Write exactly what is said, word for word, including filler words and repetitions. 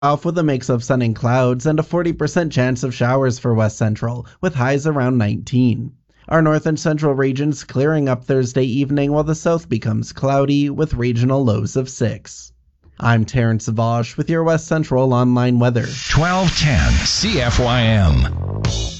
Off with a mix of sun and clouds and a forty percent chance of showers for West Central, with highs around nineteen. Our north and central regions clearing up Thursday evening, while the south becomes cloudy with regional lows of six. I'm Terrence Vosh with your West Central online weather. twelve ten C F Y M.